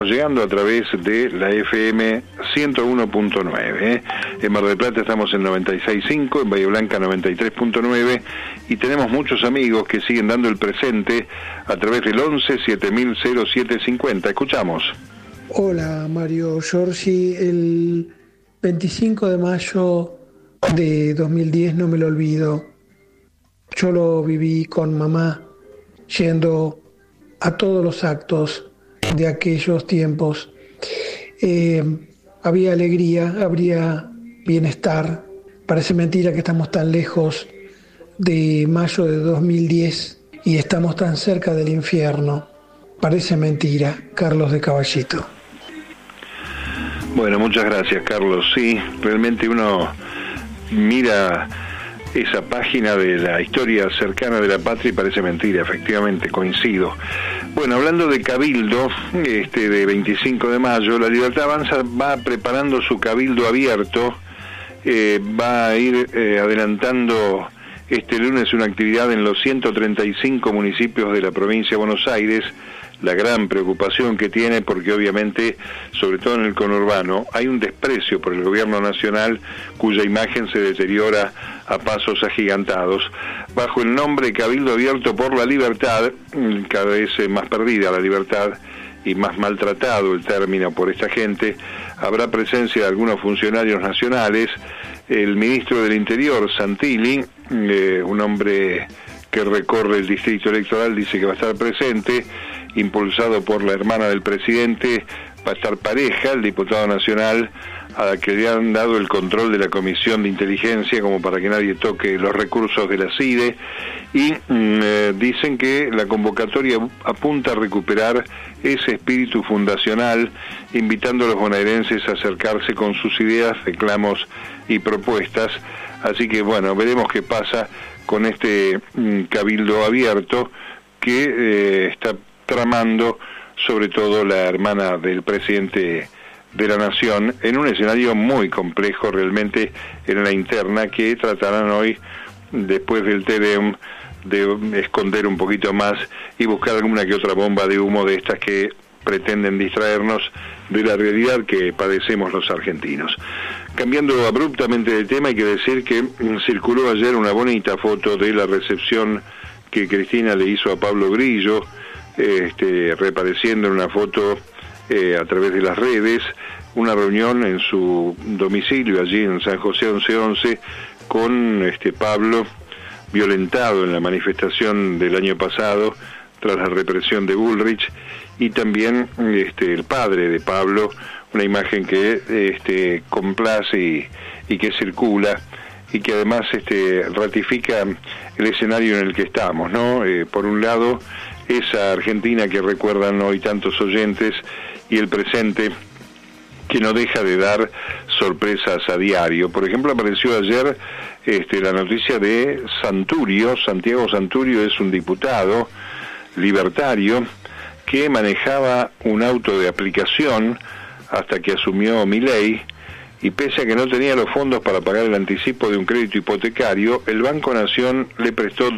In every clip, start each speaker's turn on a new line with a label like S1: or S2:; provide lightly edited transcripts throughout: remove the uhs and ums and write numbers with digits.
S1: Llegando a través de la FM 101.9. En Mar del Plata estamos en 96.5, en Bahía Blanca 93.9 y tenemos muchos amigos que siguen dando el presente a través del 11 7000 0750. Escuchamos.
S2: Hola Mario Giorgi, el 25 de mayo de 2010 no me lo olvido. Yo lo viví con mamá yendo a todos los actos de aquellos tiempos. Había alegría, habría bienestar. Parece mentira que estamos tan lejos de mayo de 2010 y estamos tan cerca del infierno. Parece mentira. Carlos de Caballito.
S1: Bueno, muchas gracias, Carlos. Sí, realmente uno mira esa página de la historia cercana de la patria y parece mentira, efectivamente, coincido. Bueno, hablando de Cabildo, de 25 de mayo, la Libertad Avanza va preparando su Cabildo abierto, va a ir adelantando este lunes una actividad en los 135 municipios de la provincia de Buenos Aires. La gran preocupación que tiene, porque obviamente, sobre todo en el conurbano, hay un desprecio por el gobierno nacional cuya imagen se deteriora a pasos agigantados. Bajo el nombre Cabildo Abierto por la Libertad, cada vez más perdida la libertad y más maltratado el término por esta gente, habrá presencia de algunos funcionarios nacionales. El ministro del Interior, Santilli, un hombre que recorre el distrito electoral, dice que va a estar presente, impulsado por la hermana del presidente. Va a estar Pareja, el diputado nacional, a la que le han dado el control de la Comisión de Inteligencia como para que nadie toque los recursos de la CIDE, y dicen que la convocatoria apunta a recuperar ese espíritu fundacional, invitando a los bonaerenses a acercarse con sus ideas, reclamos y propuestas. Así que bueno, veremos qué pasa con este Cabildo abierto que está tramando sobre todo la hermana del presidente de la Nación, en un escenario muy complejo realmente en la interna, que tratarán hoy, después del Te-Deum, de esconder un poquito más y buscar alguna que otra bomba de humo de estas que pretenden distraernos de la realidad que padecemos los argentinos. Cambiando abruptamente de tema, hay que decir que circuló ayer una bonita foto de la recepción que Cristina le hizo a Pablo Grillo, reapareciendo en una foto a través de las redes, una reunión en su domicilio allí en San José 1111 con Pablo, violentado en la manifestación del año pasado tras la represión de Bullrich, y también el padre de Pablo, una imagen que complace y que circula y que además ratifica el escenario en el que estamos, ¿no? Por un lado, esa Argentina que recuerdan hoy tantos oyentes, y el presente que no deja de dar sorpresas a diario. Por ejemplo, apareció ayer la noticia de Santurio. Santiago Santurio es un diputado libertario que manejaba un auto de aplicación hasta que asumió Milei, y pese a que no tenía los fondos para pagar el anticipo de un crédito hipotecario, el Banco Nación le prestó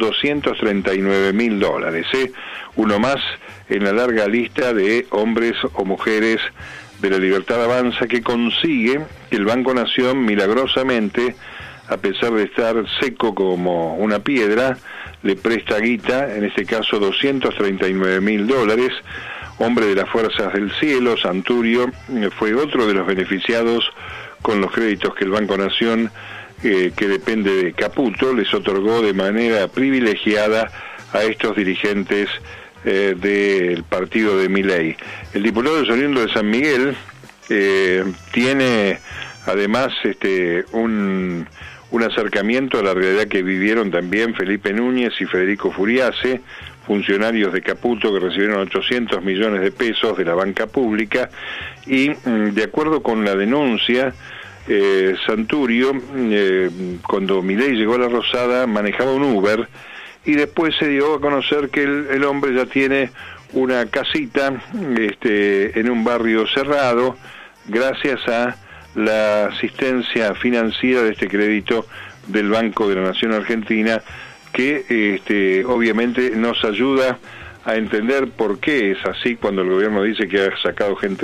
S1: $239.000, uno más en la larga lista de hombres o mujeres de la Libertad Avanza que consigue que el Banco Nación milagrosamente, a pesar de estar seco como una piedra, le presta guita, en este caso $239.000. Hombre de las fuerzas del cielo, Santurio fue otro de los beneficiados con los créditos que el Banco Nación, que depende de Caputo, les otorgó de manera privilegiada a estos dirigentes del partido de Milei. El diputado oriundo de San Miguel tiene además un acercamiento a la realidad que vivieron también Felipe Núñez y Federico Furiase, funcionarios de Caputo que recibieron 800 millones de pesos de la banca pública, y de acuerdo con la denuncia, Santurio, cuando Milei llegó a la Rosada, manejaba un Uber, y después se dio a conocer que el hombre ya tiene una casita en un barrio cerrado, gracias a la asistencia financiera de este crédito del Banco de la Nación Argentina, que obviamente nos ayuda a entender por qué es así cuando el gobierno dice que ha sacado gente